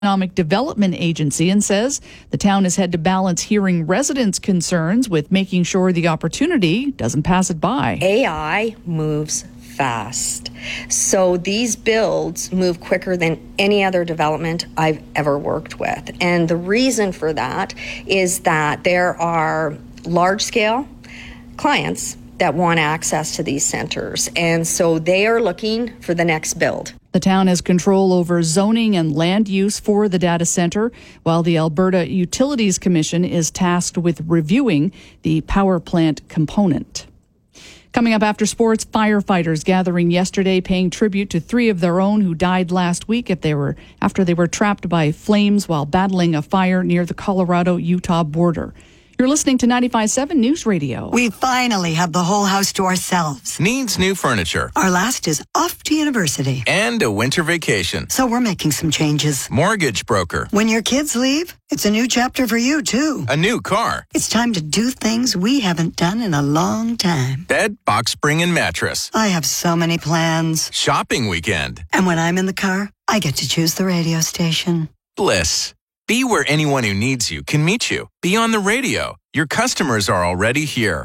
Economic Development Agency and says the town has had to balance hearing residents' concerns with making sure the opportunity doesn't pass it by. AI moves fast. So these builds move quicker than any other development I've ever worked with. And the reason for that is that there are large-scale clients that want access to these centers. And so they are looking for the next build. The town has control over zoning and land use for the data center, while the Alberta Utilities Commission is tasked with reviewing the power plant component. Coming up after sports, firefighters gathering yesterday paying tribute to 3 of their own who died last week after they were trapped by flames while battling a fire near the Colorado-Utah border. You're listening to 95.7 News Radio. We finally have the whole house to ourselves. Needs new furniture. Our last is off to university. And a winter vacation. So we're making some changes. Mortgage broker. When your kids leave, it's a new chapter for you, too. A new car. It's time to do things we haven't done in a long time. Bed, box spring, and mattress. I have so many plans. Shopping weekend. And when I'm in the car, I get to choose the radio station. Bliss. Be where anyone who needs you can meet you. Be on the radio. Your customers are already here.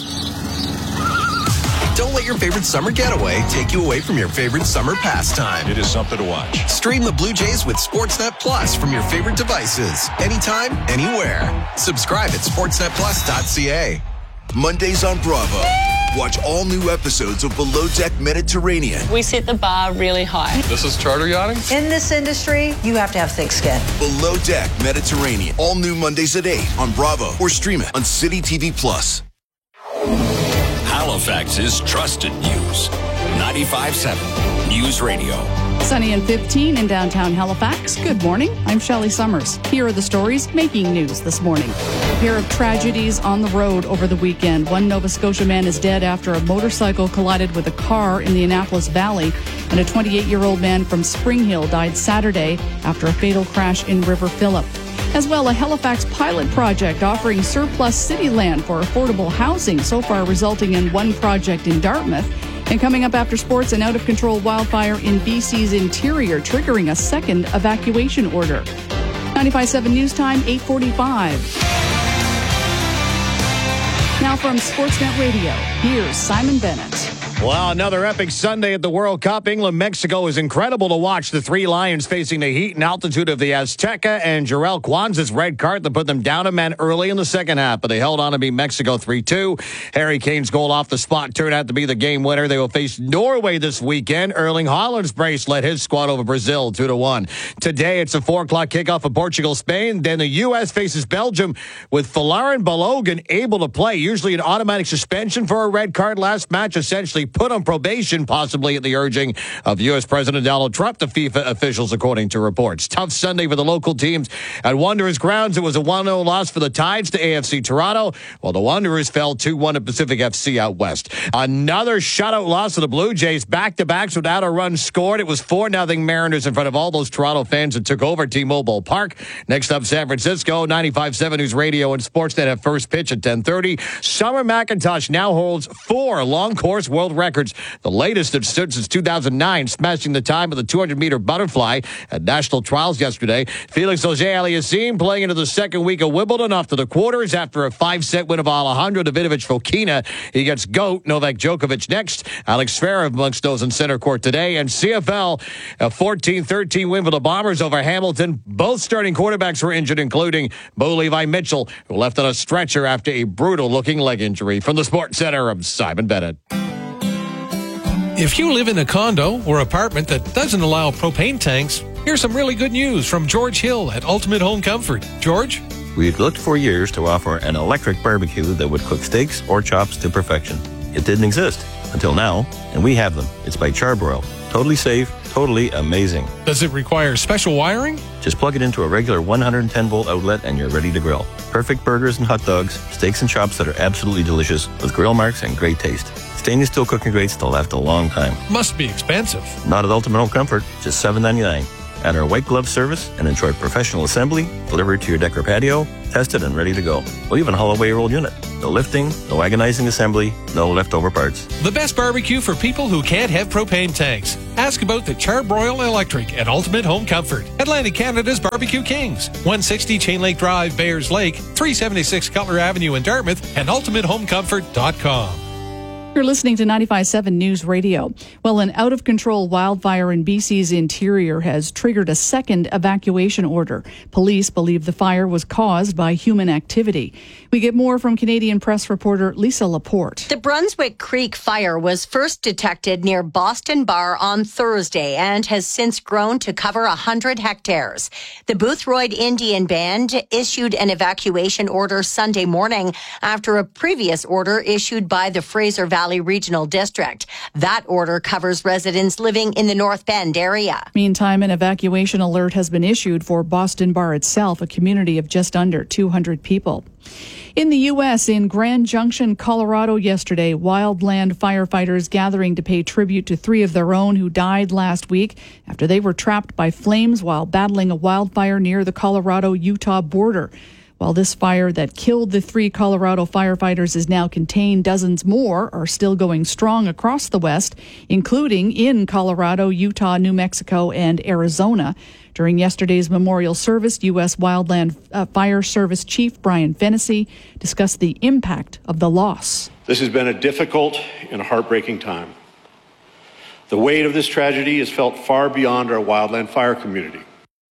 Don't let your favorite summer getaway take you away from your favorite summer pastime. It is something to watch. Stream the Blue Jays with Sportsnet Plus from your favorite devices. Anytime, anywhere. Subscribe at sportsnetplus.ca. Mondays on Bravo. Watch all new episodes of Below Deck Mediterranean. We set the bar really high. This is charter yachting? In this industry, you have to have thick skin. Below Deck Mediterranean. All new Mondays at 8 on Bravo or stream it on City TV Plus. Halifax's trusted news. 95.7 News Radio. Sunny and 15 in downtown Halifax. Good morning. I'm Shelley Summers. Here are the stories making news this morning. A pair of tragedies on the road over the weekend. One Nova Scotia man is dead after a motorcycle collided with a car in the Annapolis Valley, and a 28-year-old man from Spring Hill died Saturday after a fatal crash in River Phillip. As well, a Halifax pilot project offering surplus city land for affordable housing, so far resulting in one project in Dartmouth. And coming up after sports, an out-of-control wildfire in BC's interior, triggering a second evacuation order. 95.7 News Time, 8:45. Now from Sportsnet Radio, here's Simon Bennett. Well, another epic Sunday at the World Cup. England-Mexico is incredible to watch. The 3 Lions facing the heat and altitude of the Azteca, and Jarrell Kwanzaa's red card that put them down a man early in the second half, but they held on to beat Mexico 3-2. Harry Kane's goal off the spot turned out to be the game winner. They will face Norway this weekend. Erling Haaland's brace led his squad over Brazil 2-1. Today, it's a 4 o'clock kickoff of Portugal-Spain. Then the U.S. faces Belgium with Folarin Balogun able to play. Usually an automatic suspension for a red card. Last match essentially put on probation, possibly at the urging of U.S. President Donald Trump, the FIFA officials, according to reports. Tough Sunday for the local teams. At Wanderers grounds, it was a 1-0 loss for the Tides to AFC Toronto, while the Wanderers fell 2-1 at Pacific FC out west. Another shutout loss to the Blue Jays, back-to-backs without a run scored. It was 4-0 Mariners in front of all those Toronto fans that took over T-Mobile Park. Next up, San Francisco, 95.7 News Radio and Sportsnet at first pitch at 10:30. Summer McIntosh now holds 4 long-course world records, the latest that stood since 2009, smashing the time of the 200-meter butterfly at national trials yesterday. Felix Auger-Aliassime playing into the second week of Wimbledon off to the quarters after a 5-set win of Alejandro Davidovich Fokina. He gets GOAT Novak Djokovic next. Alex Zverev amongst those in center court today. And CFL, a 14-13 win for the Bombers over Hamilton. Both starting quarterbacks were injured, including Bo Levi Mitchell, who left on a stretcher after a brutal-looking leg injury. From the Sports Center, I'm Simon Bennett. If you live in a condo or apartment that doesn't allow propane tanks, here's some really good news from George Hill at Ultimate Home Comfort. George? We've looked for years to offer an electric barbecue that would cook steaks or chops to perfection. It didn't exist until now, and we have them. It's by Charbroil. Totally safe, totally amazing. Does it require special wiring? Just plug it into a regular 110-volt outlet and you're ready to grill. Perfect burgers and hot dogs, steaks and chops that are absolutely delicious with grill marks and great taste. Stainless steel cooking grates that'll last a long time. Must be expensive. Not at Ultimate Home Comfort, just $7.99. Add our white glove service and enjoy professional assembly delivered to your deck or patio, tested and ready to go. We'll even haul away your old unit. No lifting, no agonizing assembly, no leftover parts. The best barbecue for people who can't have propane tanks. Ask about the Charbroil Electric at Ultimate Home Comfort. Atlantic Canada's Barbecue Kings. 160 Chain Lake Drive, Bayers Lake, 376 Cutler Avenue in Dartmouth, and ultimatehomecomfort.com. You're listening to 95.7 News Radio. Well, an out-of-control wildfire in BC's interior has triggered a second evacuation order. Police believe the fire was caused by human activity. We get more from Canadian Press reporter Lisa Laporte. The Brunswick Creek fire was first detected near Boston Bar on Thursday and has since grown to cover 100 hectares. The Boothroyd Indian Band issued an evacuation order Sunday morning after a previous order issued by the Fraser Valley Regional District. That order covers residents living in the North Bend area. Meantime, an evacuation alert has been issued for Boston Bar itself, a community of just under 200 people. In the U.S., in Grand Junction, Colorado yesterday, wildland firefighters gathering to pay tribute to 3 of their own who died last week after they were trapped by flames while battling a wildfire near the Colorado-Utah border. While this fire that killed the 3 Colorado firefighters is now contained, dozens more are still going strong across the West, including in Colorado, Utah, New Mexico, and Arizona. During yesterday's memorial service, U.S. Wildland Fire Service Chief Brian Fennessy discussed the impact of the loss. This has been a difficult and heartbreaking time. The weight of this tragedy is felt far beyond our wildland fire community.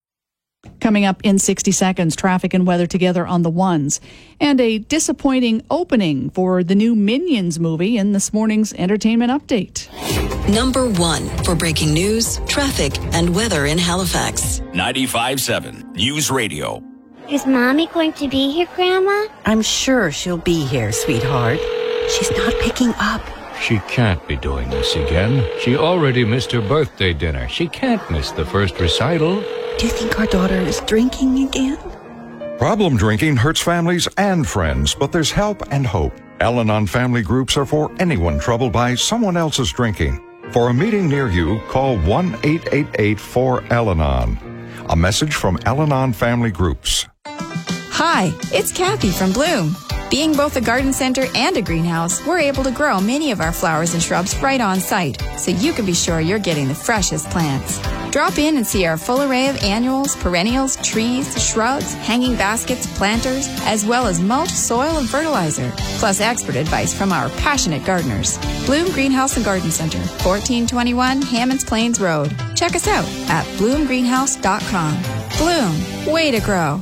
Coming up in 60 seconds, traffic and weather together on the ones. And a disappointing opening for the new Minions movie in this morning's entertainment update. Number 1 for breaking news, traffic, and weather in Halifax. 95.7 News Radio. Is Mommy going to be here, Grandma? I'm sure she'll be here, sweetheart. She's not picking up. She can't be doing this again. She already missed her birthday dinner. She can't miss the first recital. Do you think our daughter is drinking again? Problem drinking hurts families and friends, but there's help and hope. Al-Anon family groups are for anyone troubled by someone else's drinking. For a meeting near you, call 1-888-4-Al-Anon. A message from Al-Anon family groups. Hi, it's Kathy from Bloom. Being both a garden center and a greenhouse, we're able to grow many of our flowers and shrubs right on site, so you can be sure you're getting the freshest plants. Drop in and see our full array of annuals, perennials, trees, shrubs, hanging baskets, planters, as well as mulch, soil, and fertilizer, plus expert advice from our passionate gardeners. Bloom Greenhouse and Garden Center, 1421 Hammonds Plains Road. Check us out at bloomgreenhouse.com. Bloom, way to grow.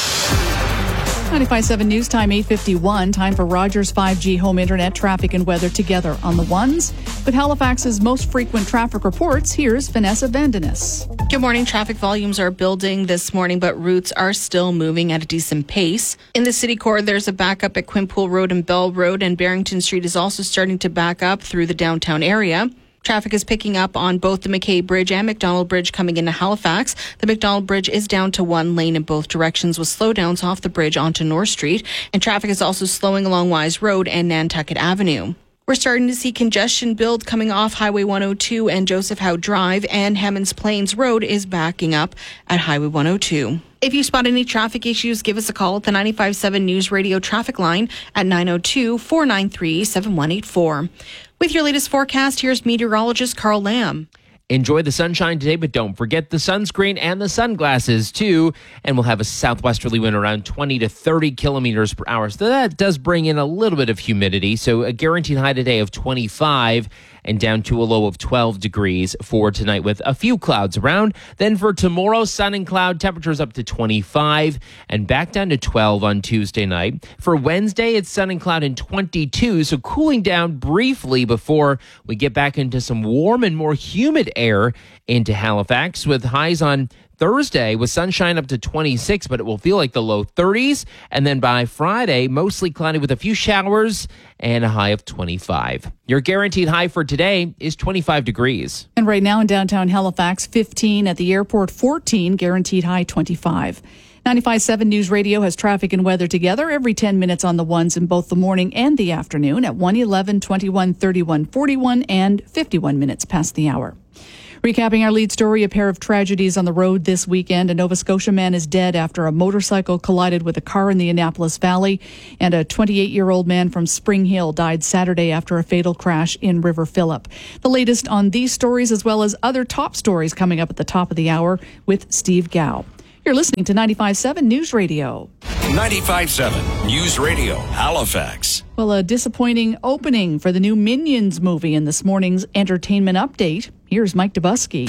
95.7 News Time, 8:51. Time for Rogers 5G home internet traffic and weather together on the ones. With Halifax's most frequent traffic reports, here's Vanessa Vandenis. Good morning. Traffic volumes are building this morning, but routes are still moving at a decent pace. In the city core, there's a backup at Quinpool Road and Bell Road, and Barrington Street is also starting to back up through the downtown area. Traffic is picking up on both the McKay Bridge and McDonald Bridge coming into Halifax. The McDonald Bridge is down to 1 lane in both directions with slowdowns off the bridge onto North Street. And traffic is also slowing along Wise Road and Nantucket Avenue. We're starting to see congestion build coming off Highway 102 and Joseph Howe Drive, and Hammonds Plains Road is backing up at Highway 102. If you spot any traffic issues, give us a call at the 95.7 News Radio traffic line at 902-493-7184. With your latest forecast, here's meteorologist Carl Lamb. Enjoy the sunshine today, but don't forget the sunscreen and the sunglasses, too. And we'll have a southwesterly wind around 20 to 30 kilometers per hour. So that does bring in a little bit of humidity. So a guaranteed high today of 25 and down to a low of 12 degrees for tonight with a few clouds around. Then for tomorrow, sun and cloud, temperatures up to 25 and back down to 12 on Tuesday night. For Wednesday, it's sun and cloud and 22, so cooling down briefly before we get back into some warm and more humid air into Halifax with highs on Thursday with sunshine up to 26, but it will feel like the low 30s. And then by Friday, mostly cloudy with a few showers and a high of 25. Your guaranteed high for today is 25 degrees. And right now in downtown Halifax, 15 at the airport, 14, guaranteed high 25. 95.7 News Radio has traffic and weather together every 10 minutes on the ones in both the morning and the afternoon at 1:11, 21, 31, 41, and 51 minutes past the hour. Recapping our lead story, a pair of tragedies on the road this weekend. A Nova Scotia man is dead after a motorcycle collided with a car in the Annapolis Valley, and a 28-year-old man from Spring Hill died Saturday after a fatal crash in River Phillip. The latest on these stories, as well as other top stories, coming up at the top of the hour with Steve Gow. You're listening to 95.7 News Radio. 95.7 News Radio, Halifax. Well, a disappointing opening for the new Minions movie in this morning's entertainment update. Here's Mike Dubusky.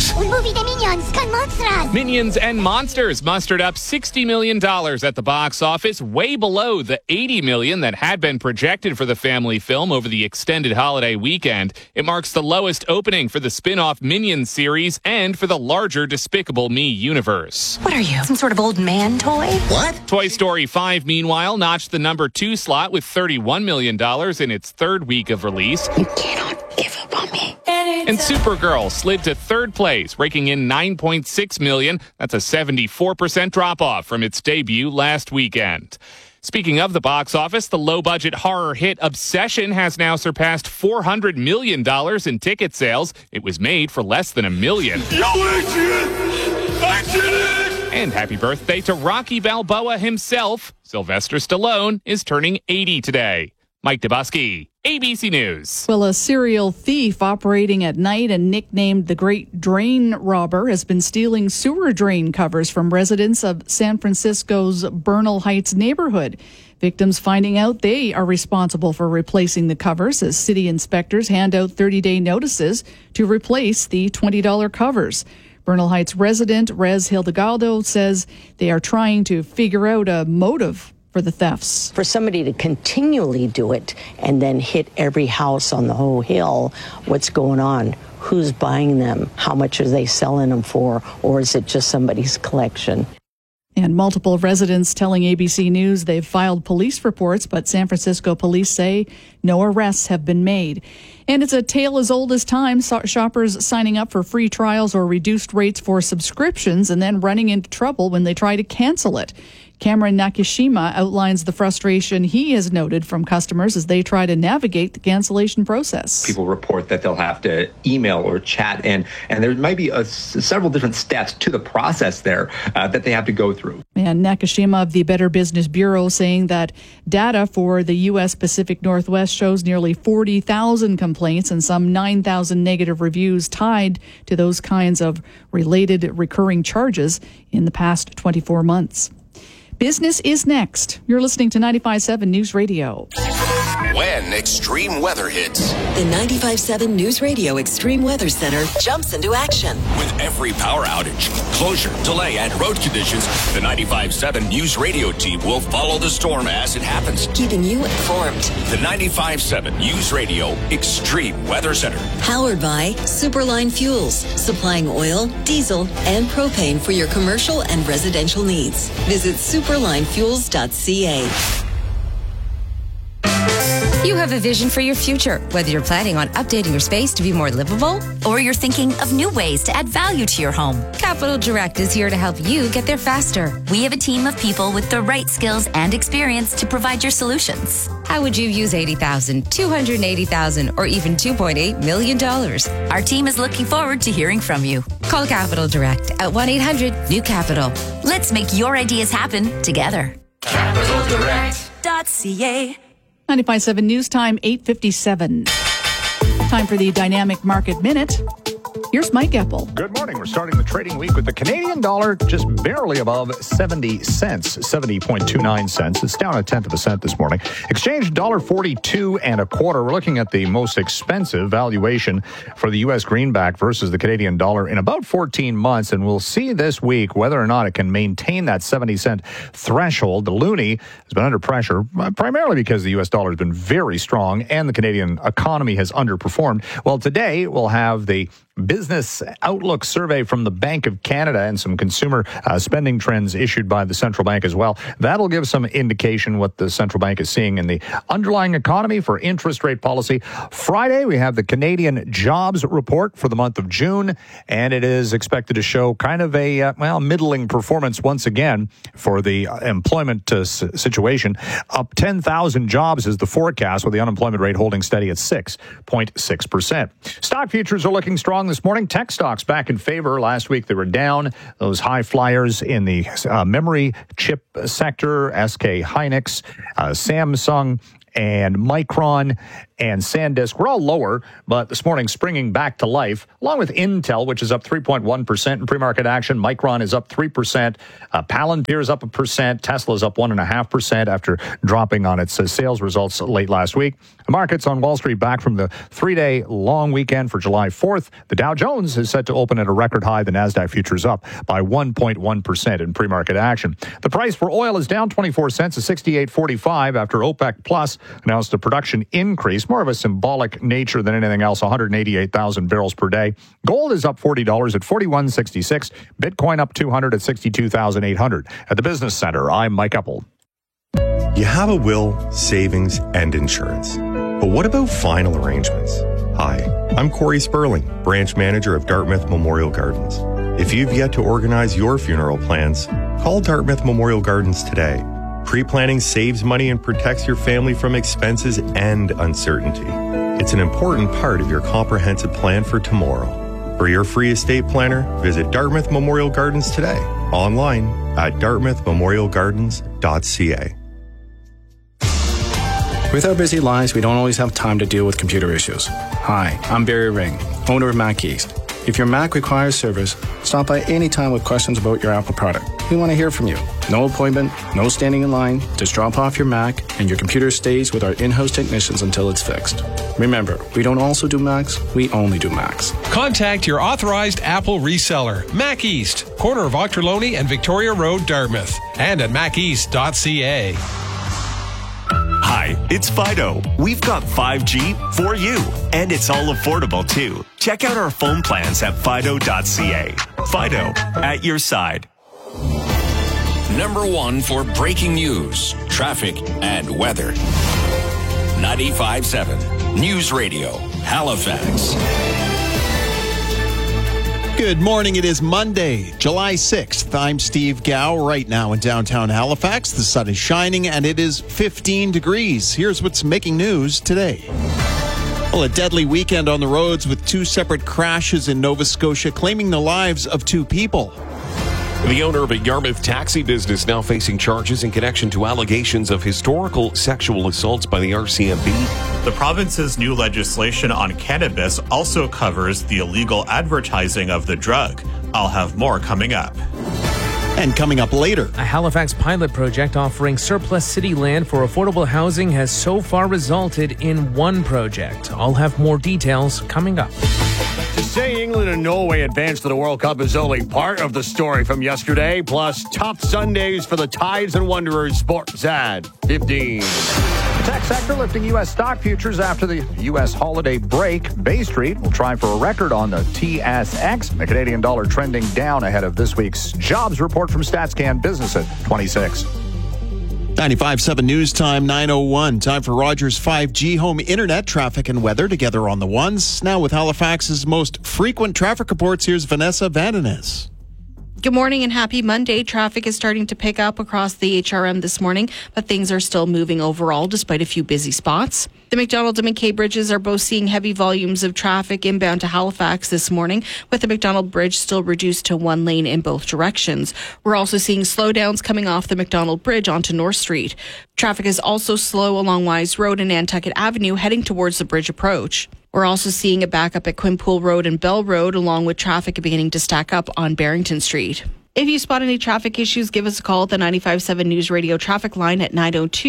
Minions and Monsters mustered up $60 million at the box office, way below the $80 million that had been projected for the family film over the extended holiday weekend. It marks the lowest opening for the spin-off Minions series and for the larger Despicable Me universe. What are you, some sort of old man toy? What? Toy Story 5, meanwhile, notched the number 2 slot with $31 million in its third week of release. You cannot give up on me. And Supergirl slid to third place, raking in $9.6 million. That's a 74% drop-off from its debut last weekend. Speaking of the box office, the low-budget horror hit Obsession has now surpassed $400 million in ticket sales. It was made for less than $1 million. And happy birthday to Rocky Balboa himself. Sylvester Stallone is turning 80 today. Mike Dubusky, ABC News. Well, a serial thief operating at night and nicknamed the Great Drain Robber has been stealing sewer drain covers from residents of San Francisco's Bernal Heights neighborhood. Victims finding out they are responsible for replacing the covers as city inspectors hand out 30-day notices to replace the $20 covers. Bernal Heights resident Rez Hildegaldo says they are trying to figure out a motive for the thefts. For somebody to continually do it and then hit every house on the whole hill, what's going on? Who's buying them? How much are they selling them for? Or is it just somebody's collection? And multiple residents telling ABC News they've filed police reports, but San Francisco police say no arrests have been made. And it's a tale as old as time, shoppers signing up for free trials or reduced rates for subscriptions and then running into trouble when they try to cancel it. Cameron Nakashima outlines the frustration he has noted from customers as they try to navigate the cancellation process. People report that they'll have to email or chat, and there might be several different steps to the process there that they have to go through. And Nakashima of the Better Business Bureau saying that data for the U.S. Pacific Northwest shows nearly 40,000 complaints and some 9,000 negative reviews tied to those kinds of related recurring charges in the past 24 months. Business is next. You're listening to 95.7 News Radio. When extreme weather hits. The 95.7 News Radio Extreme Weather Center jumps into action. With every power outage, closure, delay, and road conditions, the 95.7 News Radio team will follow the storm as it happens. Keeping you informed. The 95.7 News Radio Extreme Weather Center. Powered by Superline Fuels, supplying oil, diesel, and propane for your commercial and residential needs. Visit superlinefuels.ca. You have a vision for your future, whether you're planning on updating your space to be more livable or you're thinking of new ways to add value to your home. Capital Direct is here to help you get there faster. We have a team of people with the right skills and experience to provide your solutions. How would you use $80,000, $280,000, or even $2.8 million? Our team is looking forward to hearing from you. Call Capital Direct at 1-800-NEW-CAPITAL. Let's make your ideas happen together. CapitalDirect.ca. 95.7 News Time, 8:57. Time for the Dynamic Market Minute. Here's Mike Eppel. Good morning. We're starting the trading week with the Canadian dollar just barely above 70 cents, 70.29 cents. It's down 1/10 of a cent this morning. Exchange $1.42 1/4. We're looking at the most expensive valuation for the U.S. greenback versus the Canadian dollar in about 14 months, and we'll see this week whether or not it can maintain that 70-cent threshold. The loonie has been under pressure, primarily because the U.S. dollar has been very strong and the Canadian economy has underperformed. Well, today we'll have the Business Outlook survey from the Bank of Canada and some consumer spending trends issued by the central bank as well. That'll give some indication what the central bank is seeing in the underlying economy for interest rate policy. Friday, we have the Canadian jobs report for the month of June, and it is expected to show kind of a, middling performance once again for the employment situation. Up 10,000 jobs is the forecast, with the unemployment rate holding steady at 6.6%. Stock futures are looking strong strong this morning. Tech stocks back in favor. Last week they were down. Those high flyers in the memory chip sector, SK Hynix, Samsung, and Micron and SanDisk were all lower, but this morning springing back to life, along with Intel, which is up 3.1% in pre-market action. Micron is up 3%. Palantir is up 1%. Tesla is up 1.5% after dropping on its sales results late last week. The markets on Wall Street back from the 3-day long weekend for July 4th. The Dow Jones is set to open at a record high. The NASDAQ futures up by 1.1% in pre-market action. The price for oil is down 24 cents to $68.45 after OPEC Plus announced a production increase, more of a symbolic nature than anything else, 188,000 barrels per day. Gold is up $40 at $41.66. Bitcoin up $200 at $62,800. At the Business Center, I'm Mike Eppel. You have a will, savings, and insurance. But what about final arrangements? Hi, I'm Corey Sperling, branch manager of Dartmouth Memorial Gardens. If you've yet to organize your funeral plans, call Dartmouth Memorial Gardens today. Pre-planning saves money and protects your family from expenses and uncertainty. It's an important part of your comprehensive plan for tomorrow. For your free estate planner, visit Dartmouth Memorial Gardens today, online at dartmouthmemorialgardens.ca. With our busy lives, we don't always have time to deal with computer issues. Hi, I'm Barry Ring, owner of Mac East. If your Mac requires service, stop by anytime with questions about your Apple product. We want to hear from you. No appointment, no standing in line. Just drop off your Mac and your computer stays with our in-house technicians until it's fixed. Remember, we don't also do Macs, we only do Macs. Contact your authorized Apple reseller, Mac East, corner of Ochterlony and Victoria Road, Dartmouth, and at maceast.ca. Hi, it's Fido. We've got 5G for you, and it's all affordable too. Check out our phone plans at fido.ca. Fido, at your side. Number one for breaking news, traffic, and weather. 95.7 News Radio, Halifax. Good morning. It is Monday, July 6th. I'm Steve Gow. Right now in downtown Halifax, the sun is shining and it is 15 degrees. Here's what's making news today. Well, a deadly weekend on the roads with two separate crashes in Nova Scotia claiming the lives of two people. The owner of a Yarmouth taxi business now facing charges in connection to allegations of historical sexual assaults by the RCMP. The province's new legislation on cannabis also covers the illegal advertising of the drug. I'll have more coming up. And coming up later, a Halifax pilot project offering surplus city land for affordable housing has so far resulted in one project. I'll have more details coming up. To say England and Norway advanced to the World Cup is only part of the story from yesterday, plus tough Sundays for the Tides and Wanderers. Sports at 15. Tech sector lifting U.S. stock futures after the U.S. holiday break. Bay Street will try for a record on the TSX. The Canadian dollar trending down ahead of this week's jobs report from StatsCan Business at 26. 95.7 News Time, 9:01. Time for Rogers 5G home internet traffic and weather together on the ones. Now with Halifax's most frequent traffic reports, here's Vanessa Vandenes. Good morning and happy Monday. Traffic is starting to pick up across the HRM this morning, but things are still moving overall despite a few busy spots. The McDonald and McKay bridges are both seeing heavy volumes of traffic inbound to Halifax this morning, with the McDonald Bridge still reduced to one lane in both directions. We're also seeing slowdowns coming off the McDonald Bridge onto North Street. Traffic is also slow along Wise Road and Nantucket Avenue heading towards the bridge approach. We're also seeing a backup at Quinpool Road and Bell Road, along with traffic beginning to stack up on Barrington Street. If you spot any traffic issues, give us a call at the 95.7 News Radio traffic line at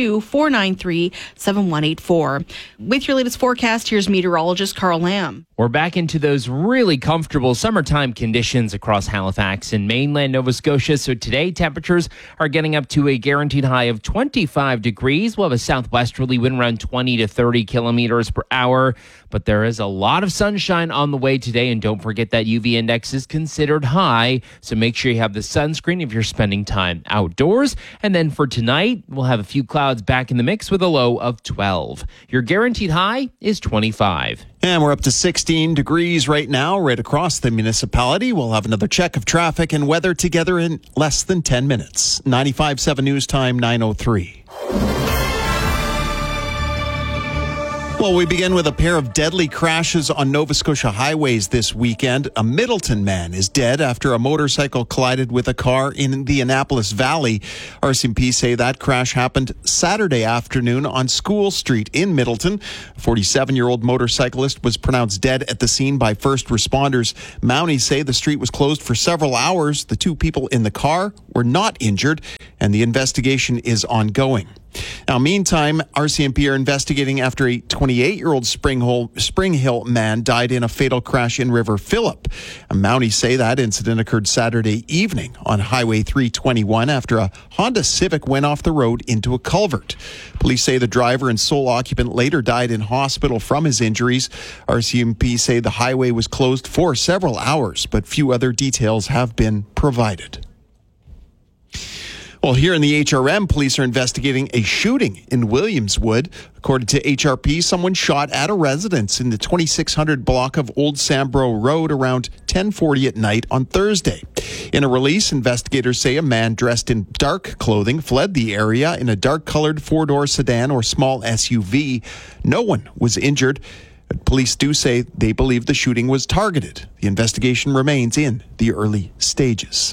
902-493-7184. With your latest forecast, here's meteorologist Carl Lamb. We're back into those really comfortable summertime conditions across Halifax and mainland Nova Scotia. So today, temperatures are getting up to a guaranteed high of 25 degrees. We'll have a southwesterly wind around 20 to 30 kilometers per hour. But there is a lot of sunshine on the way today. And don't forget that UV index is considered high. So make sure you have the sunscreen if you're spending time outdoors. And then for tonight, we'll have a few clouds back in the mix with a low of 12. Your guaranteed high is 25. And we're up to 16 degrees right now, right across the municipality. We'll have another check of traffic and weather together in less than 10 minutes. 95.7 News Time, 9:03. Well, we begin with a pair of deadly crashes on Nova Scotia highways this weekend. A Middleton man is dead after a motorcycle collided with a car in the Annapolis Valley. RCMP say that crash happened Saturday afternoon on School Street in Middleton. A 47-year-old motorcyclist was pronounced dead at the scene by first responders. Mounties say the street was closed for several hours. The two people in the car were not injured, and the investigation is ongoing. Now, meantime, RCMP are investigating after a 28-year-old Spring Hill man died in a fatal crash in River Phillip. Mounties say that incident occurred Saturday evening on Highway 321 after a Honda Civic went off the road into a culvert. Police say the driver and sole occupant later died in hospital from his injuries. RCMP say the highway was closed for several hours, but few other details have been provided. Well, here in the HRM, police are investigating a shooting in Williamswood. According to HRP, someone shot at a residence in the 2600 block of Old Sambro Road around 10:40 at night on Thursday. In a release, investigators say a man dressed in dark clothing fled the area in a dark-colored four-door sedan or small SUV. No one was injured. Police do say they believe the shooting was targeted. The investigation remains in the early stages.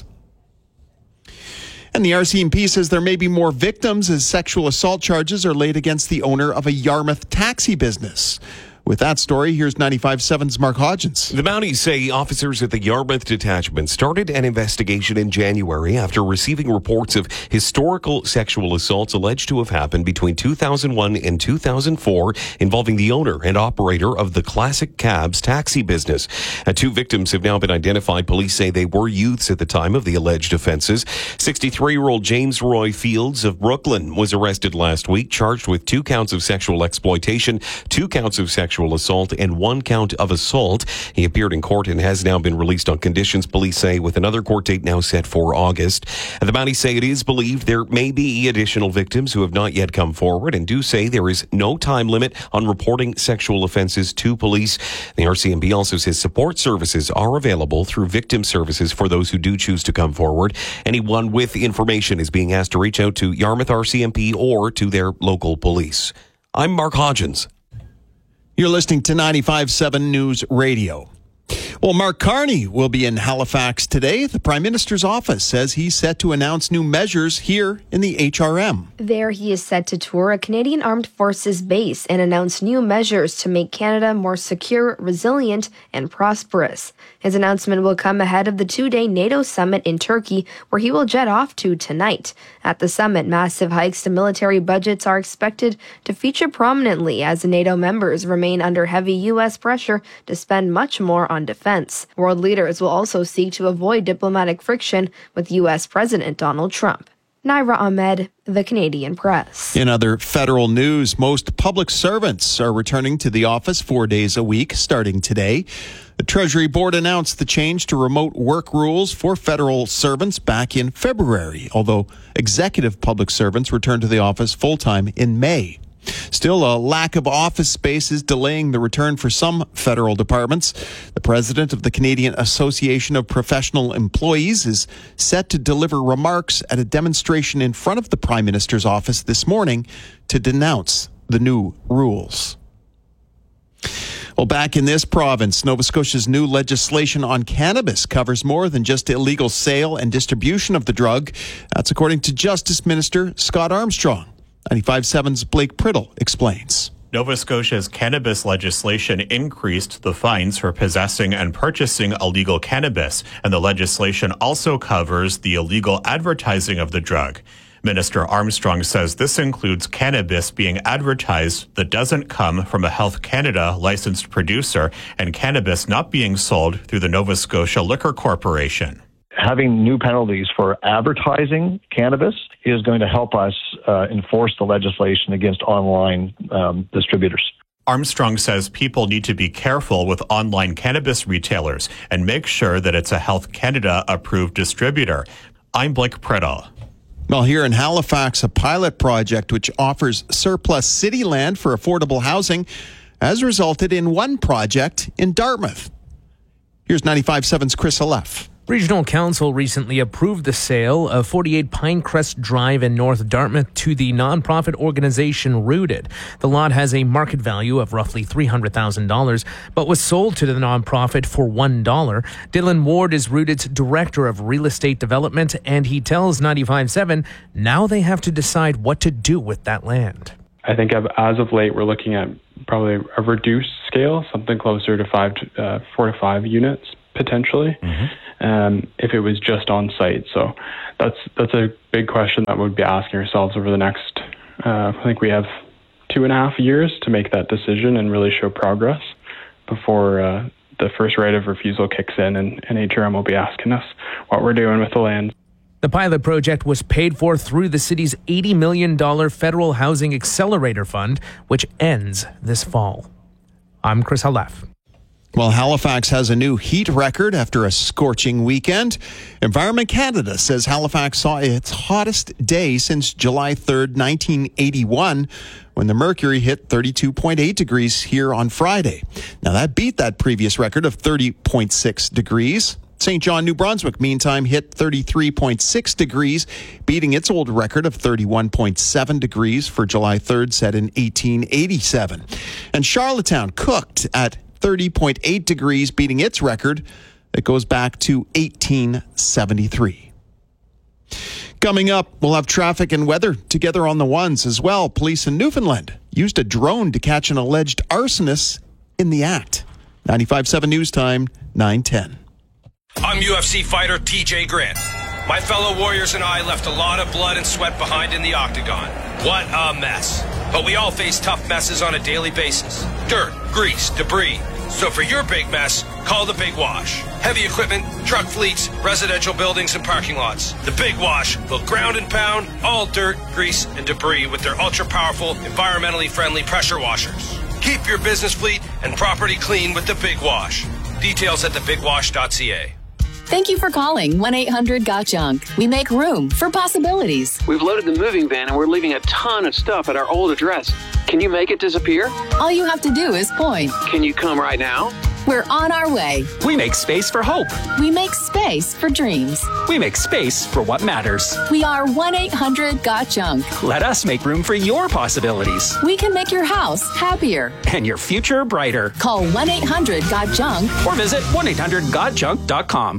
And the RCMP says there may be more victims as sexual assault charges are laid against the owner of a Yarmouth taxi business. With that story, here's 95.7's Mark Hodgins. The Mounties say officers at the Yarmouth Detachment started an investigation in January after receiving reports of historical sexual assaults alleged to have happened between 2001 and 2004 involving the owner and operator of the Classic Cabs taxi business. Two victims have now been identified. Police say they were youths at the time of the alleged offenses. 63-year-old James Roy Fields of Brooklyn was arrested last week, charged with 2 counts of sexual exploitation, 2 counts of sexual assault, and 1 count of assault. He appeared in court and has now been released on conditions, police say, with another court date now set for August. And the Mounties say it is believed there may be additional victims who have not yet come forward and do say there is no time limit on reporting sexual offenses to police. The RCMP also says support services are available through victim services for those who do choose to come forward. Anyone with information is being asked to reach out to Yarmouth RCMP or to their local police. I'm Mark Hodgins. You're listening to 95.7 News Radio. Well, Mark Carney will be in Halifax today. The Prime Minister's office says he's set to announce new measures here in the HRM. There he is set to tour a Canadian Armed Forces base and announce new measures to make Canada more secure, resilient, and prosperous. His announcement will come ahead of the 2-day NATO summit in Turkey, where he will jet off to tonight. At the summit, massive hikes to military budgets are expected to feature prominently as NATO members remain under heavy U.S. pressure to spend much more on defense. World leaders will also seek to avoid diplomatic friction with U.S. President Donald Trump. Naira Ahmed, The Canadian Press. In other federal news, most public servants are returning to the office 4 days a week starting today. The Treasury Board announced the change to remote work rules for federal servants back in February, although executive public servants return to the office full-time in May. Still, a lack of office space is delaying the return for some federal departments. The president of the Canadian Association of Professional Employees is set to deliver remarks at a demonstration in front of the Prime Minister's office this morning to denounce the new rules. Well, back in this province, Nova Scotia's new legislation on cannabis covers more than just illegal sale and distribution of the drug. That's according to Justice Minister Scott Armstrong. 95.7's Blake Priddle explains. Nova Scotia's cannabis legislation increased the fines for possessing and purchasing illegal cannabis, and the legislation also covers the illegal advertising of the drug. Minister Armstrong says this includes cannabis being advertised that doesn't come from a Health Canada licensed producer and cannabis not being sold through the Nova Scotia Liquor Corporation. Having new penalties for advertising cannabis is going to help us enforce the legislation against online distributors. Armstrong says people need to be careful with online cannabis retailers and make sure that it's a Health Canada approved distributor. I'm Blake Priddle. Well, here in Halifax, a pilot project which offers surplus city land for affordable housing has resulted in one project in Dartmouth. Here's 95.7's Chris Aleph. Regional Council recently approved the sale of 48 Pinecrest Drive in North Dartmouth to the nonprofit organization Rooted. The lot has a market value of roughly $300,000, but was sold to the nonprofit for $1. Dylan Ward is Rooted's Director of Real Estate Development, and he tells 95.7 now they have to decide what to do with that land. I think as of late, we're looking at probably a reduced scale, something closer to 4 to 5 units potentially. If it was just on site. So that's a big question that we'd be asking ourselves over the next, I think we have 2.5 years to make that decision and really show progress before the first right of refusal kicks in and HRM will be asking us what we're doing with the land. The pilot project was paid for through the city's $80 million Federal Housing Accelerator Fund, which ends this fall. I'm Chris Halef. Well, Halifax has a new heat record after a scorching weekend. Environment Canada says Halifax saw its hottest day since July 3rd, 1981, when the mercury hit 32.8 degrees here on Friday. Now, that beat that previous record of 30.6 degrees. St. John, New Brunswick, meantime, hit 33.6 degrees, beating its old record of 31.7 degrees for July 3rd, set in 1887. And Charlottetown cooked at 30.8 degrees, beating its record that goes back to 1873. Coming up, we'll have traffic and weather together on the ones as well. Police in Newfoundland used a drone to catch an alleged arsonist in the act. 95.7 News Time, 9:10. I'm UFC fighter TJ Grant. My fellow warriors and I left a lot of blood and sweat behind in the octagon. What a mess. But we all face tough messes on a daily basis. Dirt, grease, debris. So for your big mess, call the Big Wash. Heavy equipment, truck fleets, residential buildings, and parking lots. The Big Wash will ground and pound all dirt, grease, and debris with their ultra-powerful, environmentally friendly pressure washers. Keep your business fleet and property clean with the Big Wash. Details at thebigwash.ca. Thank you for calling 1-800-GOT-JUNK. We make room for possibilities. We've loaded the moving van and we're leaving a ton of stuff at our old address. Can you make it disappear? All you have to do is point. Can you come right now? We're on our way. We make space for hope. We make space for dreams. We make space for what matters. We are 1-800-GOT-JUNK. Let us make room for your possibilities. We can make your house happier. And your future brighter. Call 1-800-GOT-JUNK. Or visit 1-800-GOT-JUNK.com.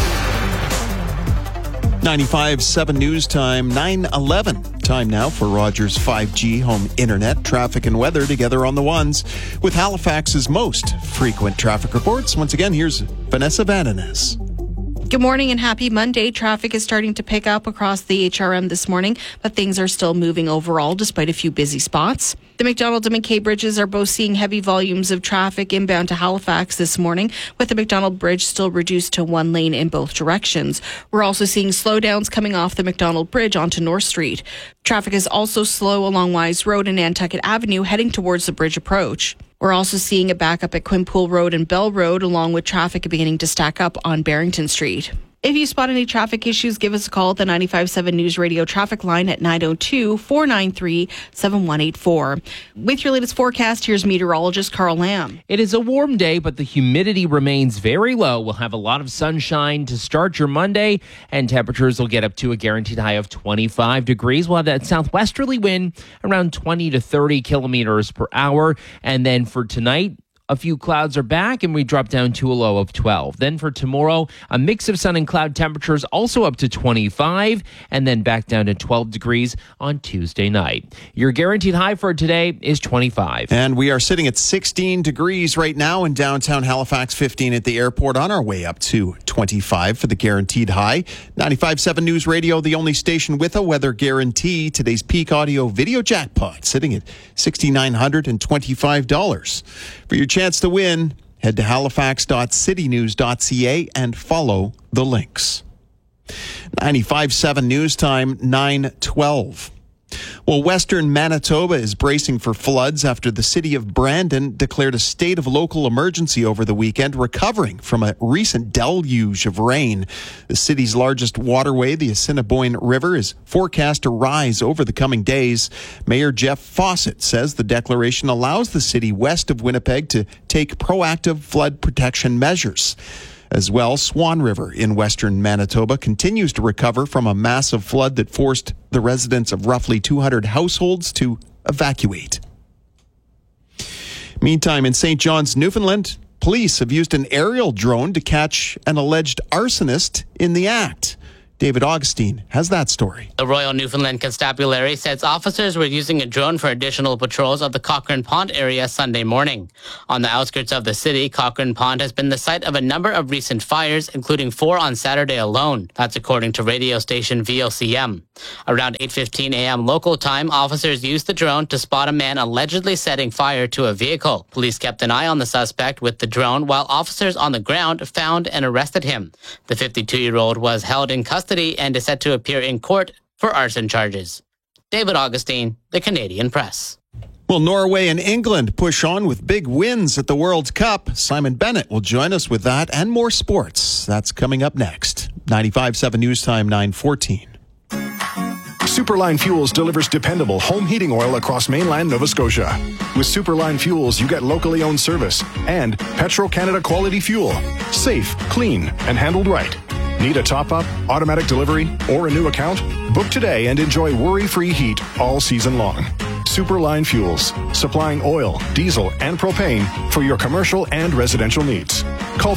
95.7 News Time, 9:11. Time now for Rogers 5G home internet, traffic and weather together on the ones with Halifax's most frequent traffic reports. Once again, here's Vanessa Vananes. Good morning and happy Monday. Traffic is starting to pick up across the HRM this morning, but things are still moving overall despite a few busy spots. The McDonald and McKay bridges are both seeing heavy volumes of traffic inbound to Halifax this morning, with the McDonald bridge still reduced to one lane in both directions. We're also seeing slowdowns coming off the McDonald bridge onto North Street. Traffic is also slow along Wise Road and Nantucket Avenue heading towards the bridge approach. We're also seeing a backup at Quinpool Road and Bell Road, along with traffic beginning to stack up on Barrington Street. If you spot any traffic issues, give us a call at the 95.7 News Radio traffic line at 902-493-7184. With your latest forecast, here's meteorologist Carl Lamb. It is a warm day, but the humidity remains very low. We'll have a lot of sunshine to start your Monday, and temperatures will get up to a guaranteed high of 25 degrees. We'll have that southwesterly wind around 20 to 30 kilometers per hour. And then for tonight, a few clouds are back and we drop down to a low of 12. Then for tomorrow, a mix of sun and cloud temperatures also up to 25 and then back down to 12 degrees on Tuesday night. Your guaranteed high for today is 25. And we are sitting at 16 degrees right now in downtown Halifax, 15 at the airport, on our way up to 25 for the guaranteed high. 95.7 News Radio, the only station with a weather guarantee. Today's peak audio video jackpot sitting at $6,925. For your chance to win, head to halifax.citynews.ca and follow the links. 95.7 News Time, 9:12. Well, Western Manitoba is bracing for floods after the city of Brandon declared a state of local emergency over the weekend, recovering from a recent deluge of rain. The city's largest waterway, the Assiniboine River, is forecast to rise over the coming days. Mayor Jeff Fawcett says the declaration allows the city west of Winnipeg to take proactive flood protection measures. As well, Swan River in western Manitoba continues to recover from a massive flood that forced the residents of roughly 200 households to evacuate. Meantime, in St. John's, Newfoundland, police have used an aerial drone to catch an alleged arsonist in the act. David Augustine has that story. The Royal Newfoundland Constabulary says officers were using a drone for additional patrols of the Cochrane Pond area Sunday morning. On the outskirts of the city, Cochrane Pond has been the site of a number of recent fires, including 4 on Saturday alone. That's according to radio station VOCM. Around 8:15 a.m. local time, officers used the drone to spot a man allegedly setting fire to a vehicle. Police kept an eye on the suspect with the drone, while officers on the ground found and arrested him. The 52-year-old was held in custody and is set to appear in court for arson charges. David Augustine, The Canadian Press. Well, Norway and England push on with big wins at the World Cup. Simon Bennett will join us with that and more sports. That's coming up next. 95.7 News Time, 9:14. Superline Fuels delivers dependable home heating oil across mainland Nova Scotia. With Superline Fuels, you get locally owned service and Petro-Canada quality fuel. Safe, clean, and handled right. Need a top-up, automatic delivery, or a new account? Book today and enjoy worry-free heat all season long. Superline Fuels, supplying oil, diesel, and propane for your commercial and residential needs. Call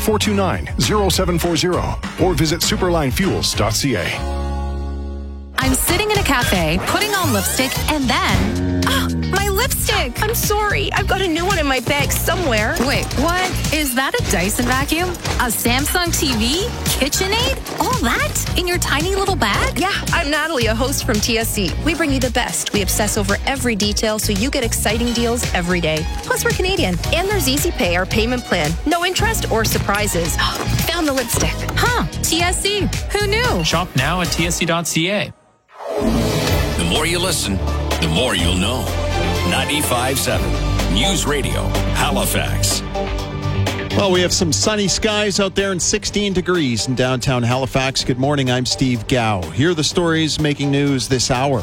429-0740 or visit superlinefuels.ca. I'm sitting in a cafe, putting on lipstick, and then... my lipstick! I'm sorry. I've got a new one in my bag somewhere. Wait, what? Is that a Dyson vacuum? A Samsung TV? KitchenAid? All that? In your tiny little bag? Yeah, I'm Natalie, a host from TSC. We bring you the best. We obsess over every detail so you get exciting deals every day. Plus, we're Canadian. And there's Easy Pay, our payment plan. No interest or surprises. Found the lipstick. Huh, TSC. Who knew? Shop now at tsc.ca. The more you listen, the more you'll know. 95.7 News Radio, Halifax. Well, we have some sunny skies out there and 16 degrees in downtown Halifax. Good morning, I'm Steve Gow. Here are the stories making news this hour.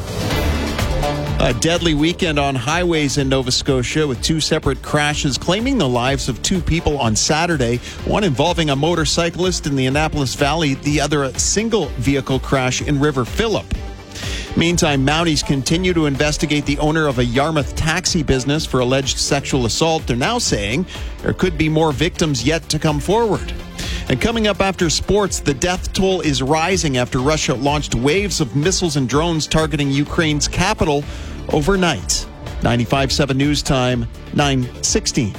A deadly weekend on highways in Nova Scotia with 2 separate crashes claiming the lives of 2 people on Saturday, one involving a motorcyclist in the Annapolis Valley, the other a single vehicle crash in River Phillip. Meantime, Mounties continue to investigate the owner of a Yarmouth taxi business for alleged sexual assault. They're now saying there could be more victims yet to come forward. And coming up after sports, the death toll is rising after Russia launched waves of missiles and drones targeting Ukraine's capital overnight. 95.7 News Time, 9:16.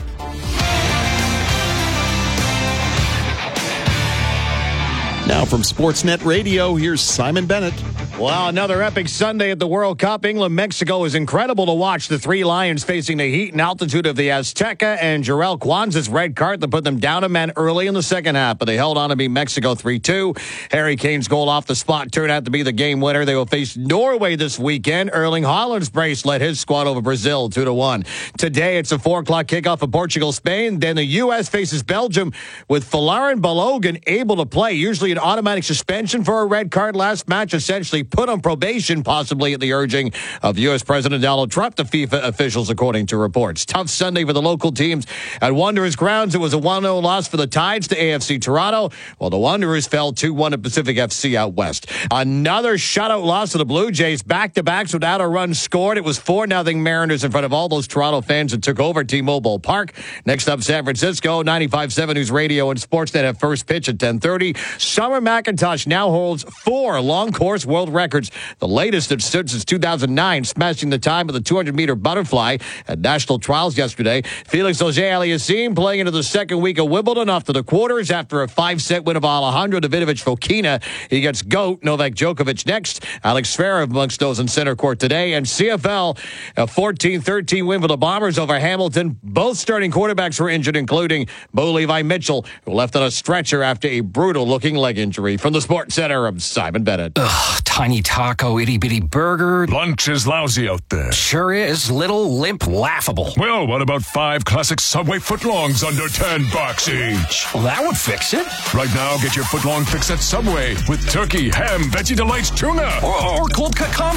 Now from Sportsnet Radio, here's Simon Bennett. Well, another epic Sunday at the World Cup. England-Mexico is incredible to watch. The 3 Lions facing the heat and altitude of the Azteca, and Jarrell Kwanzaa's red card that put them down a man early in the second half, but they held on to beat Mexico 3-2. Harry Kane's goal off the spot turned out to be the game winner. They will face Norway this weekend. Erling Haaland's brace led his squad over Brazil 2-1. Today, it's a 4 o'clock kickoff of Portugal-Spain. Then the U.S. faces Belgium with Folarin Balogun able to play. Usually an automatic suspension for a red card last match, essentially put on probation, possibly at the urging of U.S. President Donald Trump to FIFA officials, according to reports. Tough Sunday for the local teams at Wanderers grounds. It was a 1-0 loss for the Tides to AFC Toronto, while the Wanderers fell 2-1 at Pacific FC out west. Another shutout loss to the Blue Jays, back-to-backs without a run scored. It was 4-0 Mariners in front of all those Toronto fans that took over T-Mobile Park. Next up, San Francisco. 95.7 News Radio and Sportsnet at first pitch at 10:30. Summer McIntosh now holds 4 long-course world records, the latest that stood since 2009, smashing the time of the 200-meter butterfly at national trials yesterday. Felix Auger-Aliassime playing into the second week of Wimbledon after the quarters after a 5-set win of Alejandro Davidovich Fokina. He gets GOAT Novak Djokovic next. Alex Zverev amongst those in center court today. And CFL, a 14-13 win for the Bombers over Hamilton. Both starting quarterbacks were injured, including Bo Levi Mitchell, who left on a stretcher after a brutal-looking leg injury. From the Sports Center, I'm Simon Bennett. Ugh, tiny taco, itty-bitty burger. Lunch is lousy out there. Sure is. Little, limp, laughable. Well, what about 5 classic Subway footlongs under $10 each? Well, that would fix it. Right now, get your footlong fix at Subway with turkey, ham, veggie delights, tuna. Or cold cut combo.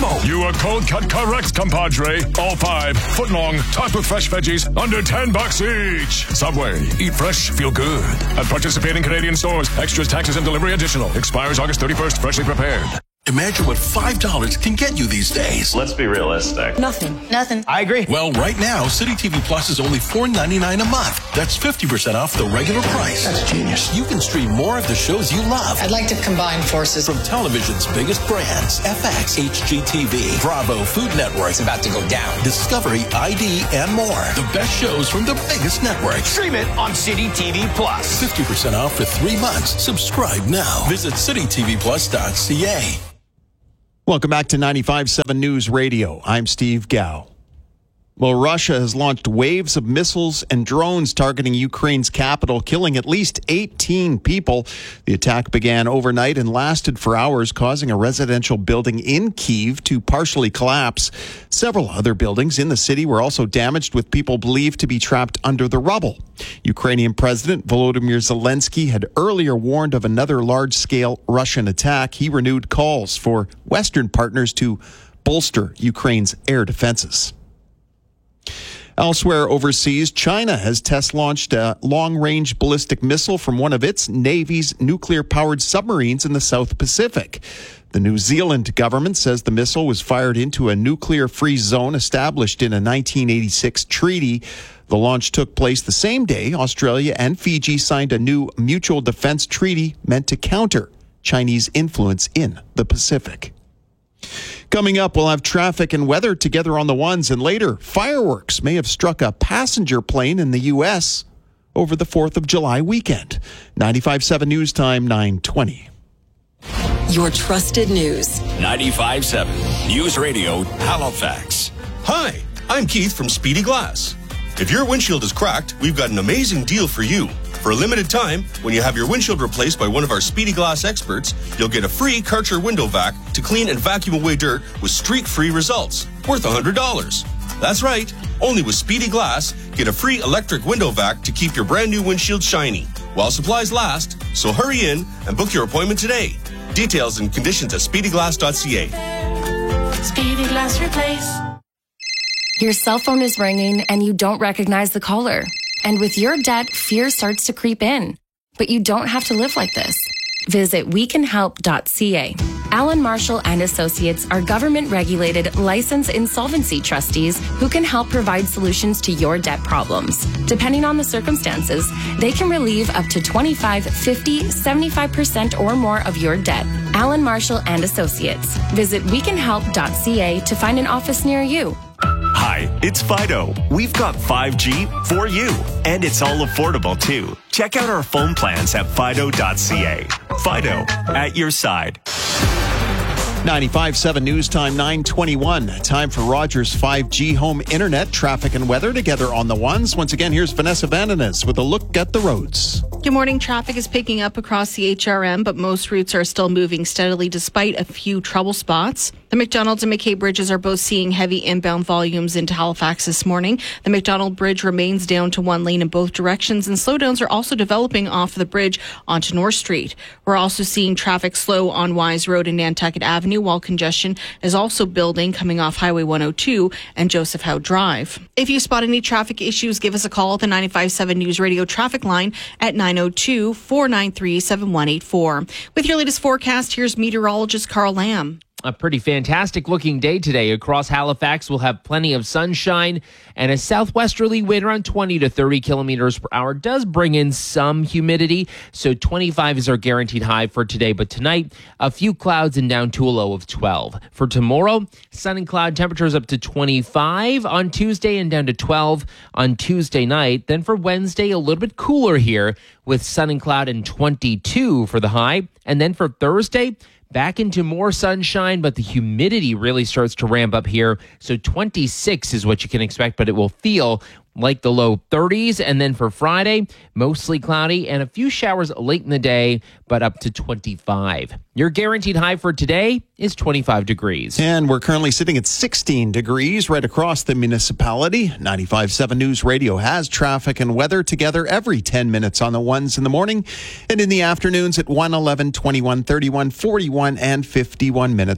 combo. You are cold cut correct, compadre. All 5, foot-long, topped with fresh veggies, under $10 each. Subway, eat fresh, feel good. At participating Canadian stores, extras, taxes, and delivery additional. Expires August 31st, freshly prepared. Imagine what $5 can get you these days. Let's be realistic. Nothing. I agree. Well, right now, City TV Plus is only $4.99 a month. That's 50% off the regular price. That's genius. You can stream more of the shows you love. I'd like to combine forces. From television's biggest brands, FX, HGTV, Bravo, Food Network. It's about to go down. Discovery, ID, and more. The best shows from the biggest networks. Stream it on City TV Plus. 50% off for 3 months. Subscribe now. Visit citytvplus.ca. Welcome back to 95.7 News Radio. I'm Steve Gao. Well, Russia has launched waves of missiles and drones targeting Ukraine's capital, killing at least 18 people. The attack began overnight and lasted for hours, causing a residential building in Kyiv to partially collapse. Several other buildings in the city were also damaged, with people believed to be trapped under the rubble. Ukrainian President Volodymyr Zelensky had earlier warned of another large-scale Russian attack. He renewed calls for Western partners to bolster Ukraine's air defenses. Elsewhere overseas, China has test-launched a long-range ballistic missile from one of its Navy's nuclear-powered submarines in the South Pacific. The New Zealand government says the missile was fired into a nuclear-free zone established in a 1986 treaty. The launch took place the same day Australia and Fiji signed a new mutual defense treaty meant to counter Chinese influence in the Pacific. Coming up, we'll have traffic and weather together on the ones, and later, fireworks may have struck a passenger plane in the U.S. over the 4th of July weekend. 95.7 News Time, 9:20. Your trusted news. 95.7 News Radio, Halifax. Hi, I'm Keith from Speedy Glass. If your windshield is cracked, we've got an amazing deal for you. For a limited time, when you have your windshield replaced by one of our Speedy Glass experts, you'll get a free Karcher window vac to clean and vacuum away dirt with streak-free results, worth $100. That's right, only with Speedy Glass, get a free electric window vac to keep your brand new windshield shiny, while supplies last, so hurry in and book your appointment today. Details and conditions at speedyglass.ca. Speedy Glass Replace. Your cell phone is ringing and you don't recognize the caller. And with your debt, fear starts to creep in. But you don't have to live like this. Visit wecanhelp.ca. Allen Marshall and Associates are government-regulated, licensed insolvency trustees who can help provide solutions to your debt problems. Depending on the circumstances, they can relieve up to 25, 50, 75% or more of your debt. Allen Marshall and Associates. Visit wecanhelp.ca to find an office near you. Hi, it's Fido. We've got 5G for you, and it's all affordable too. Check out our phone plans at fido.ca. Fido, at your side. 95.7 News Time, 9:21. Time for Rogers 5G home internet, traffic and weather together on the ones. Once again, here's Vanessa Vandenes with a look at the roads. Good morning. Traffic is picking up across the HRM, but most routes are still moving steadily despite a few trouble spots. The McDonald and McKay bridges are both seeing heavy inbound volumes into Halifax this morning. The McDonald Bridge remains down to one lane in both directions, and slowdowns are also developing off the bridge onto North Street. We're also seeing traffic slow on Wise Road and Nantucket Avenue, while congestion is also building coming off Highway 102 and Joseph Howe Drive. If you spot any traffic issues, give us a call at the 95.7 News Radio traffic line at 902-493-7184. With your latest forecast, here's meteorologist Carl Lamb. A pretty fantastic looking day today across Halifax. We'll have plenty of sunshine, and a southwesterly wind around 20 to 30 kilometers per hour does bring in some humidity. So 25 is our guaranteed high for today. But tonight, a few clouds and down to a low of 12. For tomorrow, sun and cloud, temperatures up to 25 on Tuesday and down to 12 on Tuesday night. Then for Wednesday, a little bit cooler here with sun and cloud and 22 for the high. And then for Thursday, back into more sunshine, but the humidity really starts to ramp up here. So 26 is what you can expect, but it will feel like the low 30s. And then for Friday, mostly cloudy and a few showers late in the day, but up to 25. Your guaranteed high for today is 25 degrees. And we're currently sitting at 16 degrees right across the municipality. 95.7 News Radio has traffic and weather together every 10 minutes on the ones in the morning and in the afternoons at 1, 11, 21, 31, 41, and 51 minutes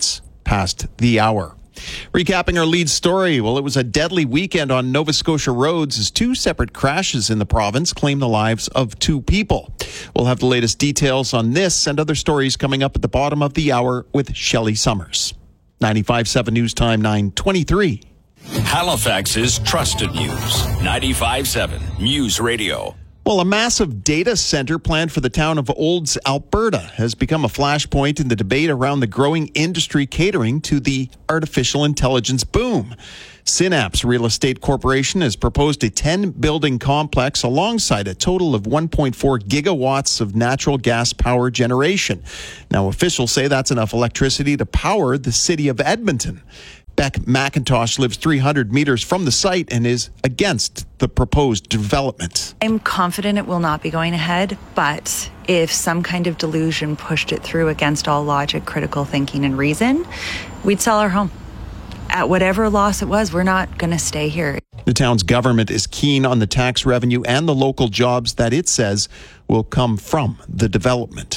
past the hour. Recapping our lead story, well, it was a deadly weekend on Nova Scotia roads as two separate crashes in the province claimed the lives of two people. We'll have the latest details on this and other stories coming up at the bottom of the hour with Shelley Summers. 95.7 News Time 9:23. Halifax's trusted news. 95.7 News Radio. Well, a massive data center planned for the town of Olds, Alberta, has become a flashpoint in the debate around the growing industry catering to the artificial intelligence boom. Synapse Real Estate Corporation has proposed a 10-building complex alongside a total of 1.4 gigawatts of natural gas power generation. Now, officials say that's enough electricity to power the city of Edmonton. Beck McIntosh lives 300 meters from the site and is against the proposed development. I'm confident it will not be going ahead, but if some kind of delusion pushed it through against all logic, critical thinking, and reason, we'd sell our home. At whatever loss it was, we're not going to stay here. The town's government is keen on the tax revenue and the local jobs that it says will come from the development.